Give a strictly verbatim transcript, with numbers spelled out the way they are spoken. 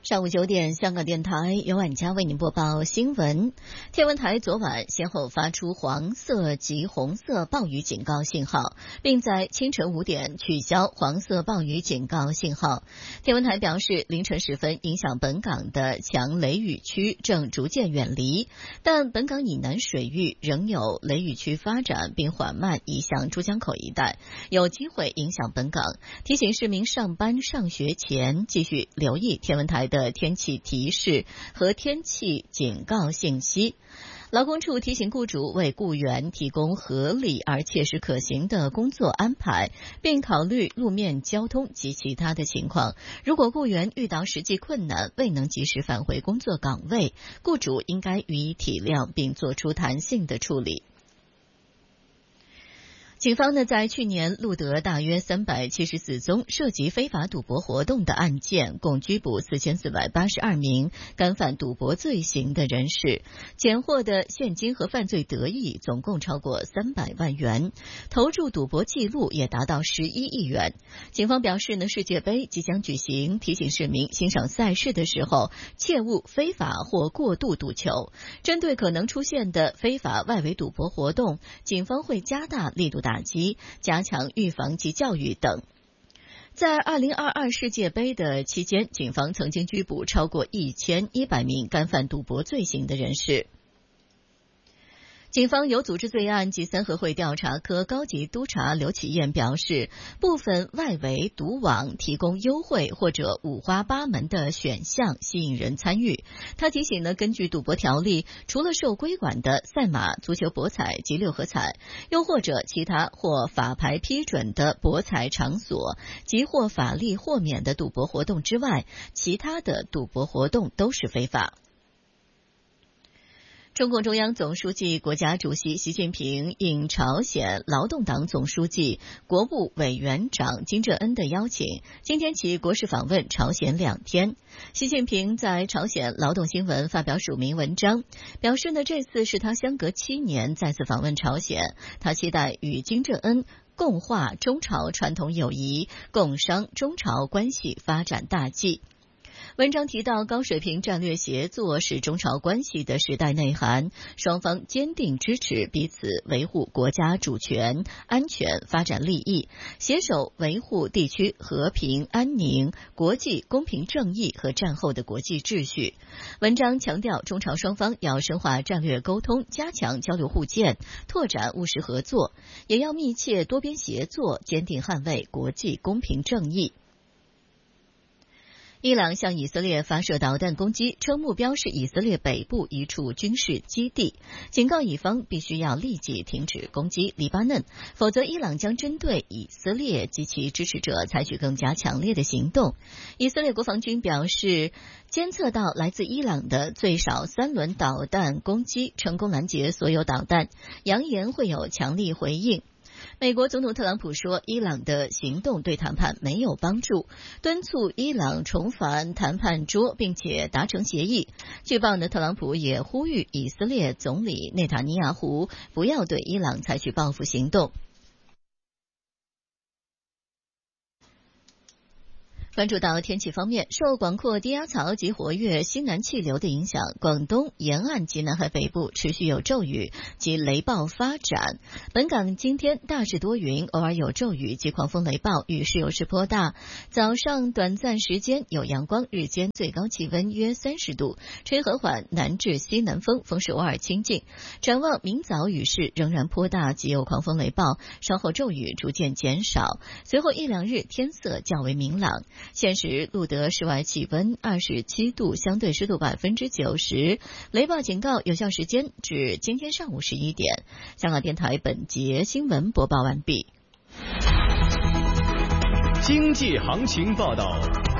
上午九点，香港电台由婉佳为您播报新闻。天文台昨晚先后发出黄色及红色暴雨警告信号，并在清晨五点取消黄色暴雨警告信号。天文台表示，凌晨时分影响本港的强雷雨区正逐渐远离，但本港以南水域仍有雷雨区发展并缓慢移向珠江口一带，有机会影响本港。提醒市民上班上学前继续留意天文台的天气提示和天气警告信息。劳工处提醒雇主为雇员提供合理而切实可行的工作安排，并考虑路面交通及其他的情况。如果雇员遇到实际困难，未能及时返回工作岗位，雇主应该予以体谅并做出弹性的处理。警方呢，在去年录得大约三百七十四宗涉及非法赌博活动的案件，共拘捕四千四百八十二名干犯赌博罪行的人士，检获的现金和犯罪得益总共超过三百万元，投注赌博记录也达到十一亿元。警方表示呢，世界杯即将举行，提醒市民欣赏赛事的时候切勿非法或过度赌球。针对可能出现的非法外围赌博活动，警方会加大力度打打击，加强预防及教育等。在二零二二世界杯的期间，警方曾经拘捕超过一千一百名干犯赌博罪行的人士。警方有组织罪案及三合会调查科高级督察刘启燕表示，部分外围赌网提供优惠或者五花八门的选项，吸引人参与。他提醒呢，根据赌博条例，除了受规管的赛马、足球博彩及六合彩，又或者其他或法牌批准的博彩场所及或法例豁免的赌博活动之外，其他的赌博活动都是非法。中共中央总书记、国家主席习近平应朝鲜劳动党总书记、国务委员长金正恩的邀请，今天起国事访问朝鲜两天。习近平在朝鲜劳动新闻发表署名文章，表示呢，这次是他相隔七年再次访问朝鲜，他期待与金正恩共话中朝传统友谊，共商中朝关系发展大计。文章提到，高水平战略协作是中朝关系的时代内涵，双方坚定支持彼此维护国家主权、安全、发展利益，携手维护地区和平安宁、国际公平正义和战后的国际秩序。文章强调，中朝双方要深化战略沟通，加强交流互鉴，拓展务实合作，也要密切多边协作，坚定捍卫国际公平正义。伊朗向以色列发射导弹攻击，称目标是以色列北部一处军事基地，警告以方必须要立即停止攻击黎巴嫩，否则伊朗将针对以色列及其支持者采取更加强烈的行动。以色列国防军表示，监测到来自伊朗的最少三轮导弹攻击，成功拦截所有导弹，扬言会有强力回应。美国总统特朗普说，伊朗的行动对谈判没有帮助，敦促伊朗重返谈判桌，并且达成协议。据报呢，特朗普也呼吁以色列总理内塔尼亚胡不要对伊朗采取报复行动。关注到天气方面，受广阔低压槽及活跃西南气流的影响，广东沿岸及南海北部持续有骤雨及雷暴发展。本港今天大致多云，偶尔有骤雨及狂风雷暴，雨势有时颇大。早上短暂时间有阳光，日间最高气温约三十度，吹和缓南至西南风，风势偶尔清劲。展望明早雨势仍然颇大及有狂风雷暴，稍后骤雨逐渐减少，随后一两日天色较为明朗。现时录得室外气温二十七度，相对湿度百分之九十，雷暴警告有效时间至今天上午十一点。香港电台本节新闻播报完毕。 经济行情报道。